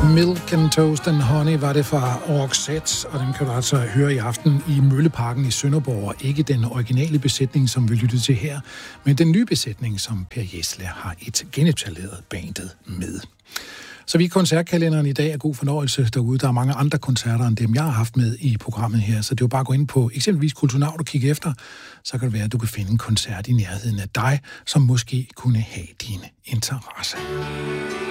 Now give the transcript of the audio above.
Milk and Toast and Honey var det fra Roxette, og den kan du altså høre i aften i Mølleparken i Sønderborg. Ikke den originale besætning, som vi lyttede til her, men den nye besætning, som Per Gessle har genetableret bandet med. Så vi koncertkalenderen i dag er god fornøjelse derude. Der er mange andre koncerter end dem, jeg har haft med i programmet her, så det er jo bare at gå ind på eksempelvis Kulturnaut og kigge efter, så kan det være, at du kan finde en koncert i nærheden af dig, som måske kunne have din interesse.